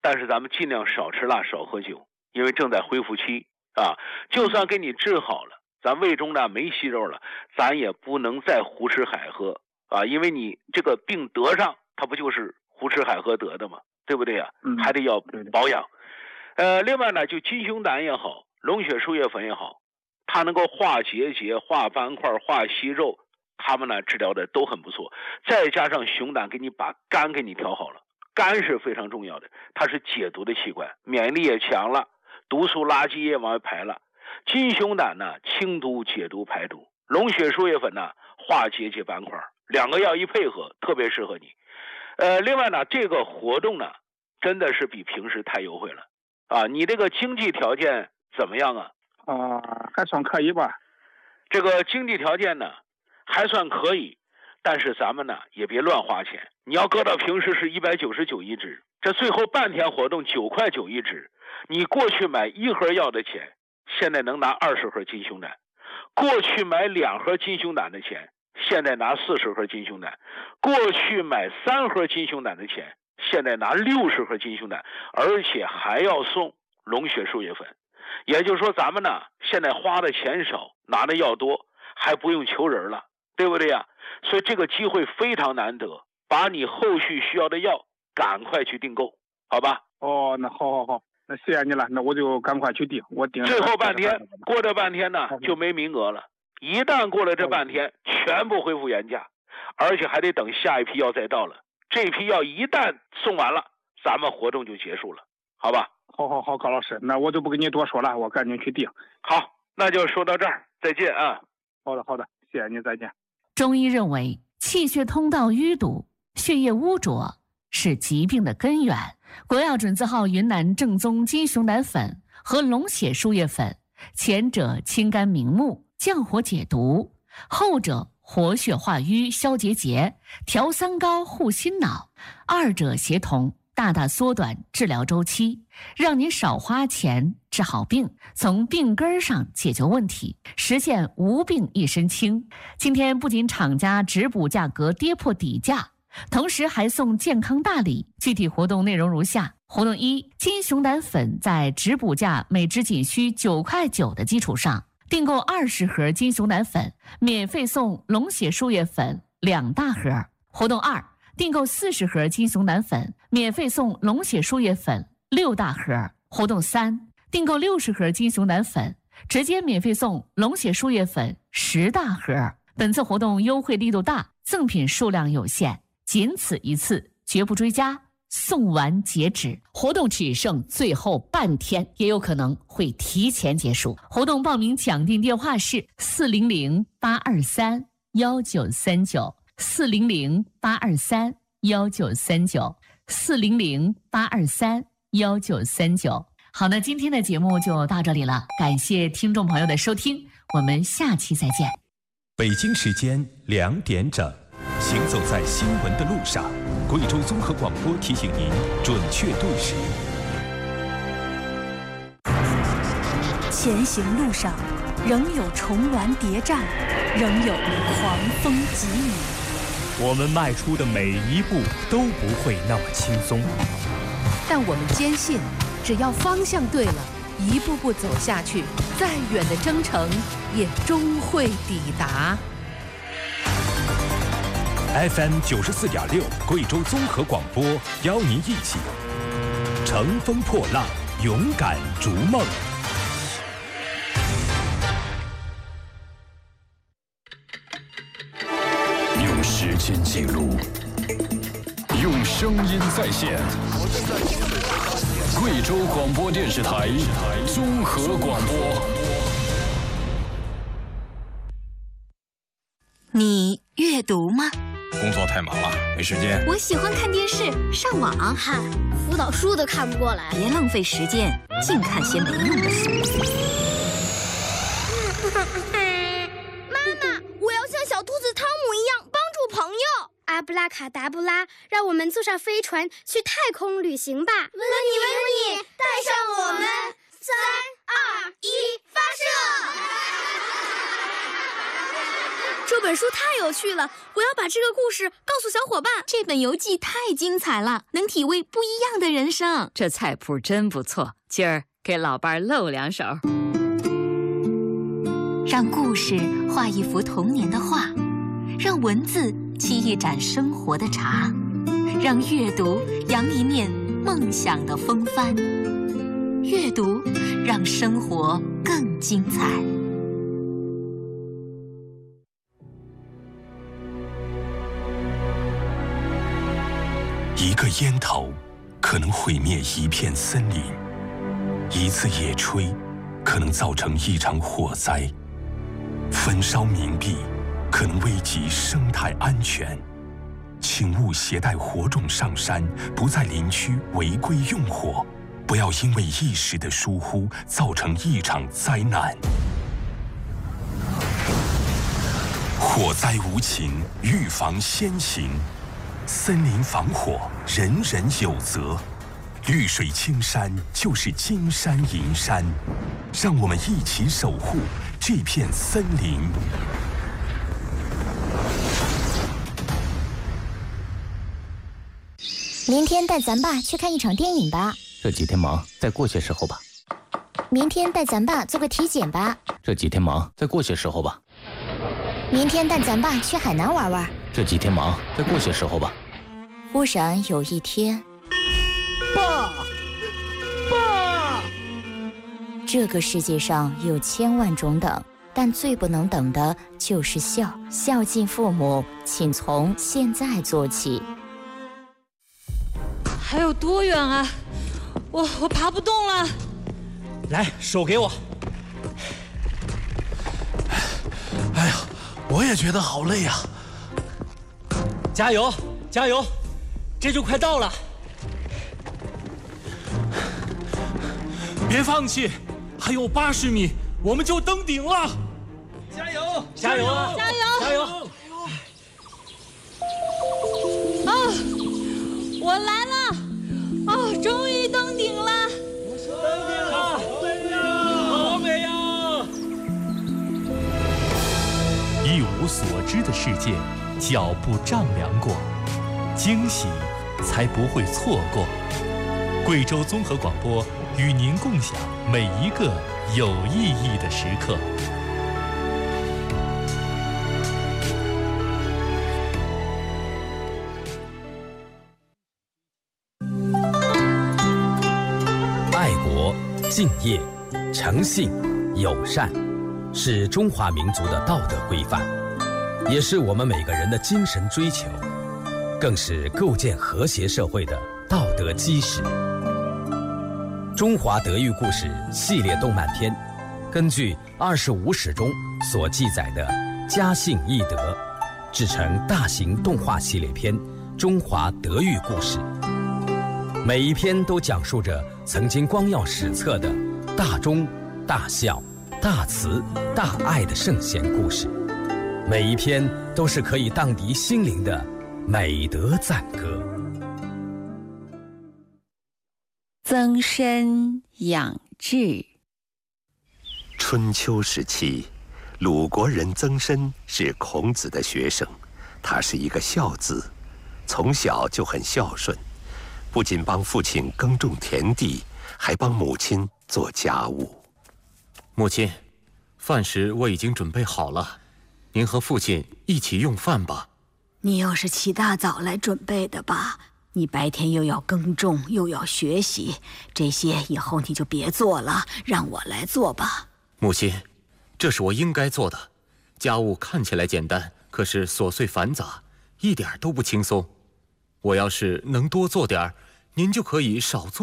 但是咱们尽量少吃辣少喝酒，因为正在恢复期啊。就算给你治好了，咱胃中呢没息肉了，咱也不能再胡吃海喝啊，因为你这个病得上，它不就是胡吃海喝得的吗？对不对呀？还得要保养。另外呢，就金熊胆也好，龙血树叶粉也好，它能够化结节、化斑块、化息肉，它们呢治疗的都很不错。再加上熊胆给你把肝给你调好了，肝是非常重要的，它是解毒的器官，免疫力也强了，毒素垃圾也往外排了。金熊胆呢清毒解毒排毒，龙血树叶粉呢化结节斑块，两个药一配合，特别适合你。另外呢，这个活动呢真的是比平时太优惠了啊！你这个经济条件怎么样啊？ 还算可以吧。 这个经济条件呢还算可以，但是咱们呢也别乱花钱。你要搁到平时是199一支，这最后半天活动9块9一支，你过去买1盒药的钱，现在能拿20盒金熊胆；过去买2盒金熊胆的钱，现在拿40盒金熊胆；过去买3盒金熊胆的钱，现在拿60盒金熊胆，而且还要送龙血树叶粉。也就是说，咱们呢现在花的钱少，拿的药多，还不用求人了，对不对呀？所以这个机会非常难得，把你后续需要的药赶快去订购，好吧？ 那好，那谢谢你了，那我就赶快去订，我订。 最后半天，过这半天呢就没名额了，一旦过了这半天，全部恢复原价，而且还得等下一批药再到了。这批药一旦送完了，咱们活动就结束了，好吧？ 好，高老师，那我就不跟你多说了，我赶紧去订。 好，那就说到这儿，再见啊。 好的，谢谢你，再见。 中医认为，气血通道淤堵、血液污浊是疾病的根源。国药准字号云南正宗金熊胆粉和龙血树叶粉，前者清肝明目、降火解毒，后者活血化瘀、消结节、调三高、护心脑，二者协同，大大缩短治疗周期，让您少花钱治好病，从病根上解决问题，实现无病一身轻。今天不仅厂家直补价格跌破底价，同时还送健康大礼。具体活动内容如下：活动1，金熊胆粉在直补价每支仅需9块9的基础上，订购20盒金熊胆粉，免费送龙血树叶粉2大盒。活动2，订购40盒金熊胆粉，免费送龙血树叶粉6大盒。活动3，订购60盒金熊胆粉，直接免费送龙血树叶粉10大盒。本次活动优惠力度大，赠品数量有限，仅此一次，绝不追加，送完截止。活动只剩最后半天，也有可能会提前结束。活动报名抢订电话是400-823-1939。400-823-1939 400-823-1939。好，那今天的节目就到这里了，感谢听众朋友的收听，我们下期再见。 北京时间2点整，行走在新闻的路上，贵州综合广播提醒您准确对时。 前行路上，仍有重峦叠嶂，仍有狂风疾雨。 我们迈出的每一步都不会那么轻松， 但我们坚信，只要方向对了，一步步走下去，再远的征程也终会抵达。 FM 94.6贵州综合广播邀您一起乘风破浪，勇敢逐梦。 用时间记录，用声音再现。贵州广播电视台综合广播。 你阅读吗？ 工作太忙了，没时间。 我喜欢看电视、上网。 嗨，辅导书都看不过来。 别浪费时间，净看些没用的书。 妈妈，我要像小兔子汤姆一样帮助朋友。阿布拉卡达布拉，让我们坐上飞船去太空旅行吧！温妮，带上我们！3、2、1，发射！ 这本本书太有趣了，我要把这个故事告诉小伙伴。 这本游记太精彩了，能体味不一样的人生。 这菜谱真不错，今儿给老伴儿露两手。 让故事画一幅童年的画，让文字沏一盏生活的茶，让阅读扬一面梦想的风帆。阅读让生活更精彩。 一个烟头可能毁灭一片森林，一次野炊可能造成一场火灾，焚烧冥币可能危及生态安全。请勿携带火种上山，不在林区违规用火，不要因为一时的疏忽造成一场灾难。火灾无情，预防先行。森林防火，人人有责。绿水青山就是金山银山，让我们一起守护这片森林。 明天带咱爸去看一场电影吧。 这几天忙，再过些时候吧。 明天带咱爸做个体检吧。 这几天忙，再过些时候吧。 明天带咱爸去海南玩玩。 这几天忙，再过些时候吧。 忽然有一天， 爸， 这个世界上有千万种等，但最不能等的就是孝。孝敬父母，请从现在做起。 还有多远啊？我爬不动了。 来，手给我。 哎呀，我也觉得好累呀！ 加油，加油！这就快到了，别放弃，还有80米，我们就登顶了！加油！加油！ 加油！ 加油！ 啊，我来了！哦，终于登顶了！ 登顶了！好美呀！ 一无所知的世界，脚步丈量过，惊喜才不会错过。贵州综合广播与您共享每一个有意义的时刻。 爱国、敬业、诚信、友善，是中华民族的道德规范，也是我们每个人的精神追求，更是构建和谐社会的道德基石。中华德育故事系列动漫片，根据25史中所记载的家信义德，制成大型动画系列片《中华德育故事》。每一篇都讲述着曾经光耀史册的大忠、大孝、大慈、大爱的圣贤故事，每一篇都是可以荡涤心灵的美德赞歌。 增身养志。 春秋时期，鲁国人曾参是孔子的学生，他是一个孝子，从小就很孝顺，不仅帮父亲耕种田地，还帮母亲做家务。 母亲，饭食我已经准备好了，您和父亲一起用饭吧。 你又是起大早来准备的吧？你白天又要耕种，又要学习，这些以后你就别做了，让我来做吧。 母亲，这是我应该做的。家务看起来简单，可是琐碎繁杂，一点都不轻松。我要是能多做点儿，您就可以少做